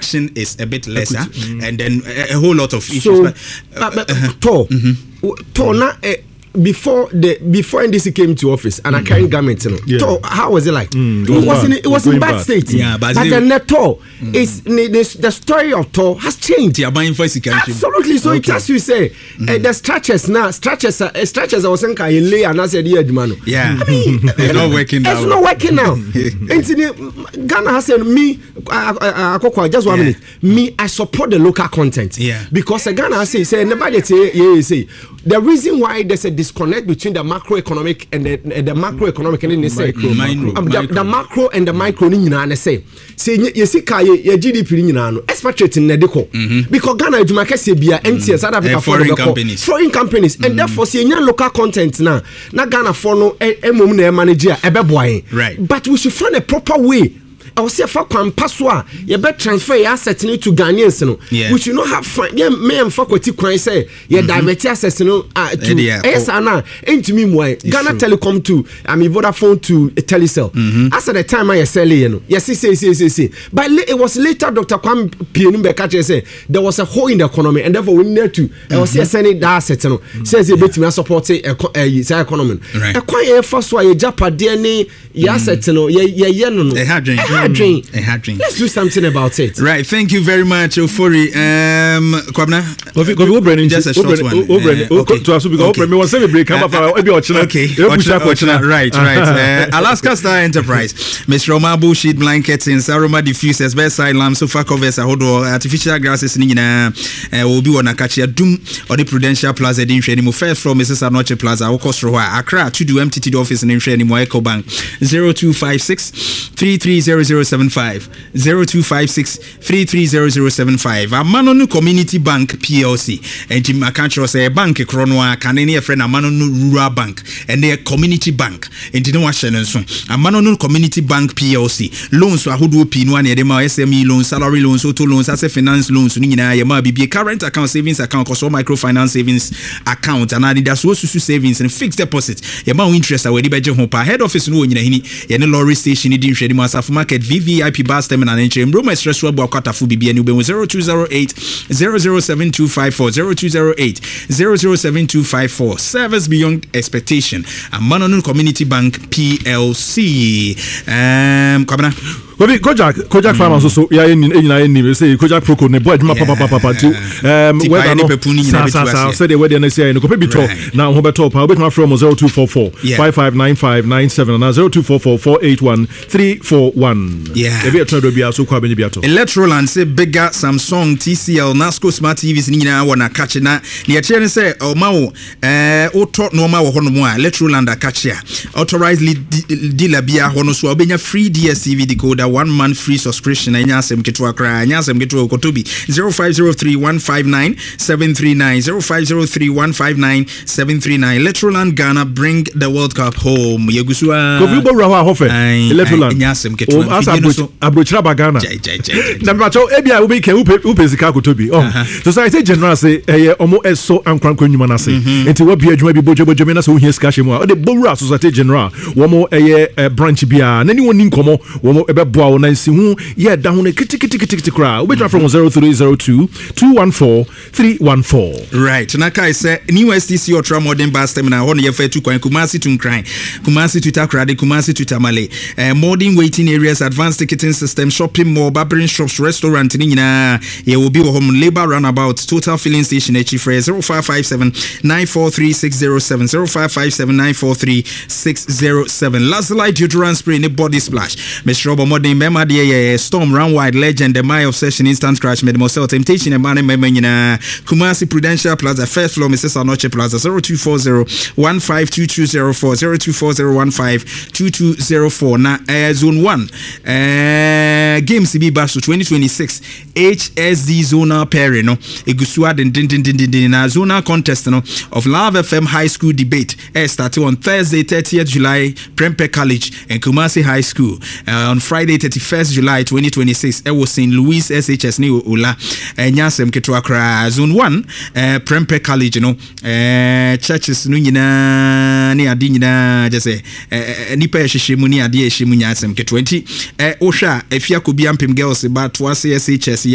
production is a bit lesser, and then a whole lot of issues. So, before NDC came to office and I carried government, how was it like? It was in bad state. Yeah, but then is the story of Tor has changed. Absolutely. So it tells you say the structures I was saying can lay and I said yeah. I mean, it's not working now. It's not working now. And Ghana has said just 1 minute. Me, I support the local content. Yeah. Because Ghana say nobody say the reason why there's a disconnect between the macroeconomic and the macroeconomic and they say the macro and the micro ni say you see your GDP ni no expatriate in Nedeko because Ghana adwuma kese bia NTS South Africa foreign companies and therefore say local content na Ghana for no emom na manage right, but we should find a proper way. I was say for Kwampaswa, you better transfer your assets to Ghanaians. We should not have fun. Yeah, me and faculty can say you divert assets to ASANA. Ain't to me why Ghana Telecom to Vodafone to Telecel. As at the time I sell yes, see. But it was later Dr. Kwam Pienumbe say there was a hole in the economy and therefore we need to. I was sending the assets. Says you bet me support economy. A quiet first why you Japa DNA assets. Let's do something about it. Right, thank you very much, Ofori. Kwabna, just a short one. Right. Alaska Star Enterprise, Mr. Roma bullshit blankets in Saroma diffusers, bedside lamps, sofa covers, artificial grasses, will be on Akachia Doom or the Prudential Plaza in Training. First from Mrs. Anoche Plaza, Okosroa, Accra, to do MTT office in Training, Eco Bank 0256 330075 0256 330075. Amanonu Community Bank PLC and Jim McCantro say bank Kronwa can any friend Amanonu Rural Bank and their community bank and didn't wash and so Amanonu Community Bank PLC loans who do P1 Edema SME loans, salary loans, auto loans, asset finance loans, Yama BB current account savings account, also microfinance savings account, and Adidas Wosu savings and fixed deposit. Yama interest away the Hopa head office no in a lorry station in the market VVIP bus terminal in Roma Express Road Bokata Fubi and 0208 007254 0208 007254 service beyond expectation. A Manonu Community Bank PLC. Kojak farmers also say Kojak Proco ne boy papa to say the wedding say no copy bito now ho beto pa obetma from 0244 559597 na 0244 481 341 ebi eto bia so kwa benye biato electoral and say bigger Samsung TCL Nasco smart TVs ni nyina wona catch na ne chere say o ma wo auto normal wo hono mo a electoral and catch a authorized dealer bia hono so obenya free DSTV decoder 1 month free subscription anya asem keto akra anya asem keto kotobi 0503159739 0503159739 Electroland Ghana bring the World Cup home yegusua ko vibo rawa hofe Electroland anya asem keto abrochira bagana na bacho ebia we can upe zika kotobi society general say omo eso ankranko nyuma na say enti wa bia adwuma bi bojo na so ohia sika hye mu a de bowura society general wo mo branch bia na ni woni nkomo wo mo ebe boa na nsihu ye da ho na kiti kra we try from 0302 214 314 right na kai say new STC ultra modern bus terminal ho na ye fa tu kwan Kumasi to Nkran Kumasi to Takrade Kumasi to Tamale modern waiting areas advanced ticketing system shopping mall barbering shops restaurant ni nyina ye will be home labor runabout total filling station echi for 0557 943607 0557 943607 last light deodorant spray in body splash Mr. Robo modern mema de storm round wide legend the my obsession instant crash medimosel temptation and man mema nyina Kumasi Prudential Plaza first floor Mrs. Anoche Plaza 0240 152204 0240152204 na zone 1 games be bash 2026 HSD zonal pairing no egusua din na zonal contest no of Love FM High School debate started on Thursday 30th July Prempeh College and Kumasi High School on Friday 31st July 2026 it was St. Louis SHS ni Ola nyasem keto akra zone 1 Prempeh College no churches no nyina ni ade nyina je say nipa ehhehemu ni ade ehhemu nyasem keto 20 ohwa afia kobi ampem girls ba to SHS